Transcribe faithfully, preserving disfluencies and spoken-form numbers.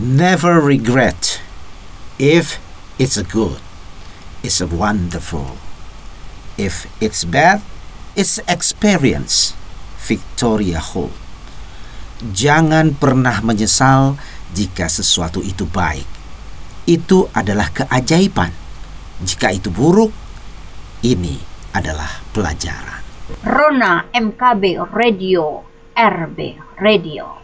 Never regret. If it's a good, it's a wonderful. If it's bad, it's experience. Victoria Holt. Jangan pernah menyesal jika sesuatu itu baik. Itu adalah keajaiban. Jika itu buruk, ini adalah pelajaran. Rona M K B Radio, R B Radio.